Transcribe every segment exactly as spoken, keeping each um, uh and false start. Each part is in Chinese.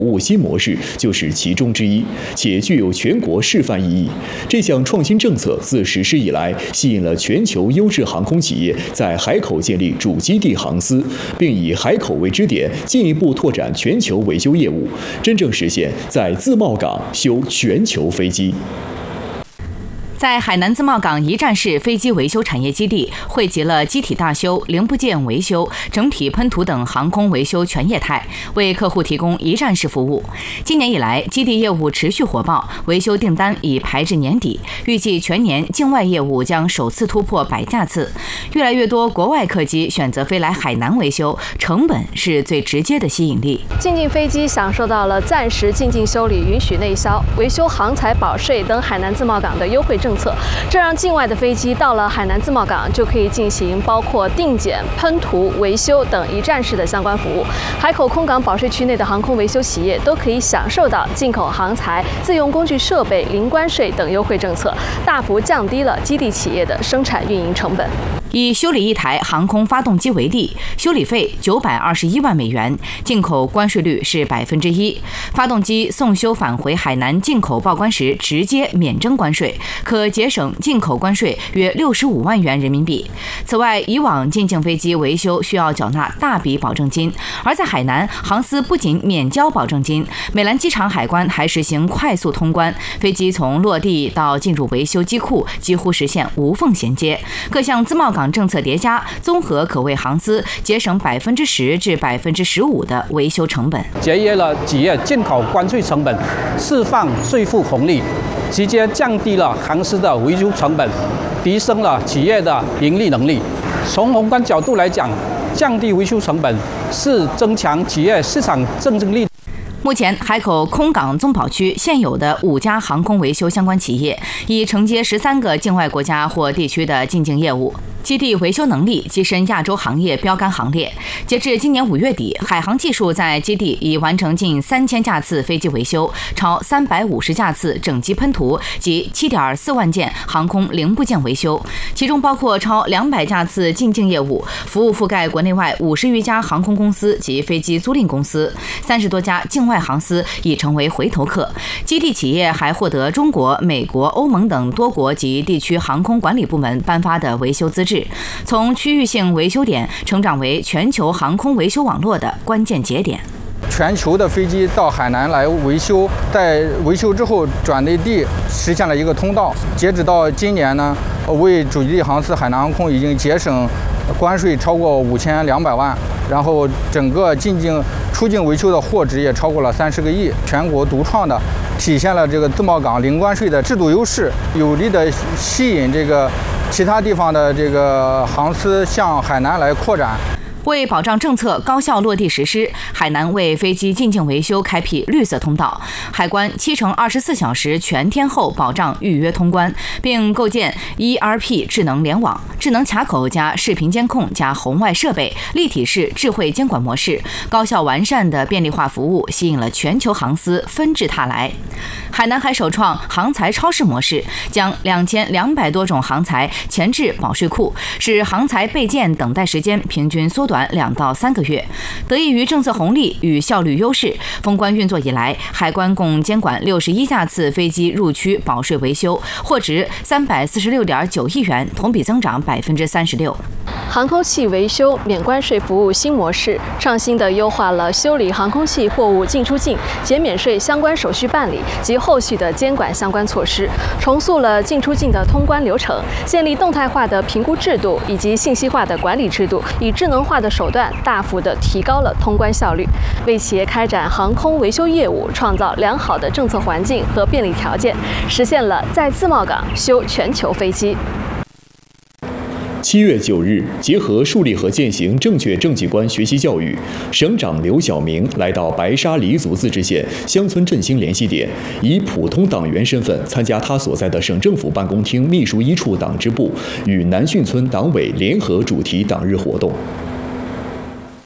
服务新模式就是其中之一，且具有全国示范意义。这项创新政策自实施以来，吸引了全球优质航空企业在海口建立主基地航司，并以海口为支点，进一步拓展全球维修业务，真正实现在自贸港修全球飞机。 在海南自贸港一站式飞机维修产业基地，汇集了机体大修、零部件维修、整体喷涂等航空维修全业态，为客户提供一站式服务。今年以来，基地业务持续火爆，维修订单已排至年底，预计全年境外业务将首次突破百架次。越来越多国外客机选择飞来海南维修，成本是最直接的吸引力。 进境飞机享受到了暂时进境修理允许内销、维修航材保税等海南自贸港的优惠政策，这让境外的飞机到了海南自贸港就可以进行包括定检、喷涂、维修等一站式的相关服务。海口空港保税区内的航空维修企业都可以享受到进口航材、自用工具设备零关税等优惠政策，大幅降低了基地企业的生产运营成本。 以修理一台航空发动机为例，修理费九百二十一万美元，进口关税率是百分之一。发动机送修返回海南进口报关时，直接免征关税，可节省进口关税约六十五万元人民币。此外，以往进境飞机维修需要缴纳大笔保证金，而在海南，航司不仅免交保证金，美兰机场海关还实行快速通关，飞机从落地到进入维修机库几乎实现无缝衔接。各项自贸港政策叠加，综合可为航司节省百分之十至百分之十五的维修成本， 节约了企业进口关税成本，释放税负红利，直接降低了航司的维修成本，提升了企业的盈利能力。从宏观角度来讲，降低维修成本是增强企业市场竞争力。 目前，海口空港综保区现有的五家航空维修相关企业，已承接十三个境外国家或地区的进境业务。基地维修能力跻身亚洲行业标杆行列。截至今年五月底，海航技术在基地已完成近三千架次飞机维修，超三百五十架次整机喷涂及七点四万件航空零部件维修，其中包括超两百架次进境业务，服务覆盖国内外五十余家航空公司及飞机租赁公司，三十多家境外航司已成为回头客。基地企业还获得中国、美国、欧盟等多国及地区航空管理部门颁发的维修资质，从区域性维修点成长为全球航空维修网络的关键节点。 全球的飞机到海南来维修，在维修之后转内地，实现了一个通道。截止到今年呢，为主基地航司海南航空已经节省关税超过五千两百万，然后整个进境、出境维修的货值也超过了三十个亿，全国独创的，体现了这个自贸港零关税的制度优势，有力的吸引这个其他地方的这个航司向海南来扩展。 为保障政策高效落地实施，海南为飞机进境维修开辟绿色通道，海关七乘二十四小时全天候保障预约通关，并构建 E R P 智能联网、智能卡口加视频监控加红外设备、立体式智慧监管模式，高效完善的便利化服务吸引了全球航司纷至沓来。海南还首创航材超市模式，将两千两百多种航材前置保税库，使航材备件等待时间平均缩短两到三个月。得益于政策红利与效率优势，封关运作以来，海关共监管六十一架次飞机入区保税维修，货值三百四十六点九亿元，同比增长百分之三十六。 航空器维修免关税服务新模式，创新地优化了修理航空器货物进出境、减免税相关手续办理及后续的监管相关措施，重塑了进出境的通关流程，建立动态化的评估制度以及信息化的管理制度，以智能化的手段大幅地提高了通关效率，为企业开展航空维修业务创造良好的政策环境和便利条件，实现了在自贸港修全球飞机。 七月九日，结合树立和践行正确政绩观学习教育，省长刘晓明来到白沙黎族自治县乡村振兴联系点，以普通党员身份参加他所在的省政府办公厅秘书一处党支部与南汛村党委联合主题党日活动。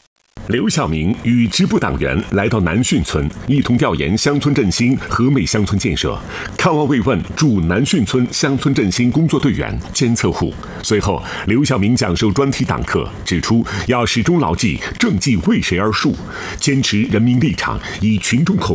刘晓明与支部党员来到南汛村，一同调研乡村振兴和美乡村建设，看望慰问驻南汛村乡村振兴工作队员、监测户。随后，刘晓明讲授专题党课，指出要始终牢记政绩为谁而树，坚持人民立场，以群众口